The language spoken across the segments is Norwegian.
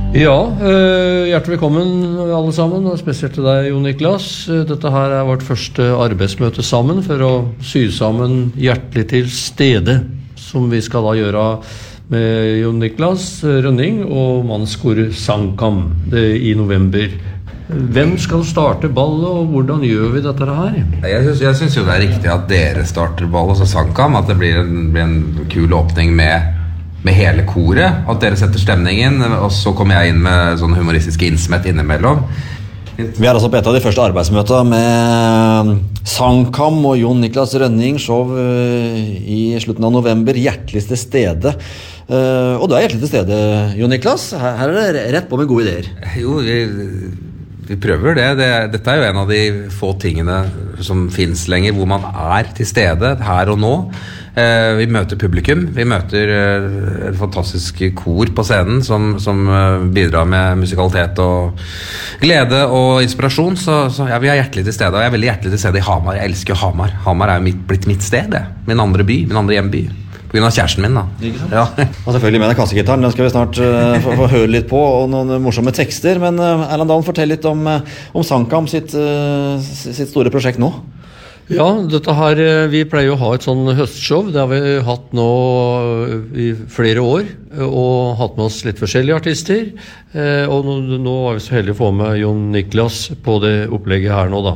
Ja, hjertelig velkommen alle sammen, og spesielt til deg, Jon Niklas. Dette her vårt første arbeidsmøte sammen for å sy sammen Hjertelig til stede, som vi skal da gjøre med Jon Niklas Rønning og mannskoret Sangkam i november. Hvem skal starte ballet, og hvordan gjør vi dette her? Jeg synes jo det riktig at dere starter ballet, så Sangkam, at det blir en kul åpning med hele koret, at dere setter stemningen, og så kommer jeg inn med sånn humoristiske innsmett innimellom. Vi altså på et av de første arbeidsmøtene med Sangkam og Jon Niklas Rønning show i slutten av november, Hjertelig til stede. Og du hjertelig til stede, Jon Niklas. Her det rett på med gode ideer. Jo, vi prøver det. Dette jo en av de få tingene som finnes lenger, hvor man til stede her og nå. Vi møter publikum, vi møter et fantastisk kor på scenen som bidrar med musikalitet og glede og inspirasjon, så ja, vi hjertelig til stede, og jeg veldig hjertelig til stede i Hamar. Jeg elsker jo Hamar. Hamar jo blitt mitt sted, min andre by, min andre hjemby. På grunn av kjæresten min da. Ja. Og selvfølgelig med den kassegitaren, den skal vi snart få høre litt på, og noen morsomme tekster. Men Erland Dalen, fortell litt om Sangkam sitt store prosjekt nå. Ja, dette her, vi pleier å ha et sånn høstshow. Det har vi hatt nå i flere år, og hatt med oss litt forskjellige artister. Og nå var vi så heldige å få med Jon Niklas på det opplegget her nå da.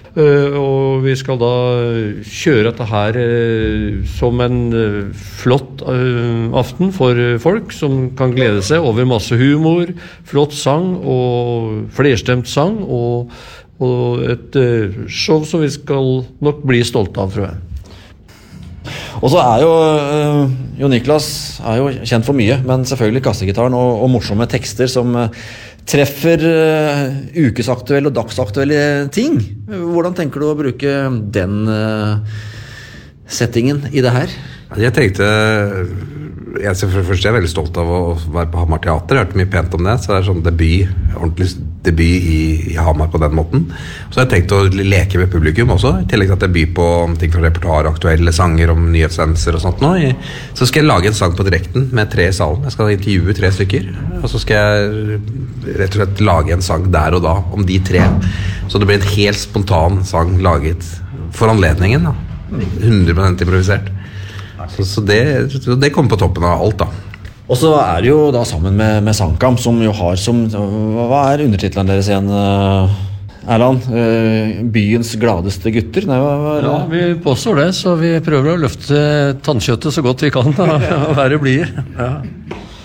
Og vi skal da kjøre dette her som en flott aften for folk som kan glede seg over masse humor, flott sang og flerstemt sang og et show som vi skal nok bli stolte av, tror jeg. Og så jo Jon Niklas jo kjent for mye, men selvfølgelig kassegitaren og morsomme tekster som treffer ukesaktuelle og dagsaktuelle ting. Hvordan tenker du å bruke den settingen i det her? Jeg tenkte, først jeg veldig stolt av å være på Hamar Teater. Jeg har hørt mye pent om det, så det sånn ordentlig debut i Hamar på den måten. Så jeg tenkte å leke med publikum også, i tillegg til at jeg byr på ting fra repertoar, aktuelle sanger om nyhetssendelser og sånt nå. Så skal jeg lage en sang på direkten med 3 i salen. Jeg skal intervjue 3 stykker, og så skal jeg rett og slett lage en sang der og da om de 3. Så det blir en helt spontan sang laget for anledningen da. 100% improvisert. Så det kommer på toppen av alt da. Og så det jo da sammen med Sangkam, som jo har som, hva undertitlene deres igjen, Erland? Byens gladeste gutter? Nei, Ja, vi påstår det, så vi prøver å løfte tannkjøttet så godt vi kan og være blide. Ja.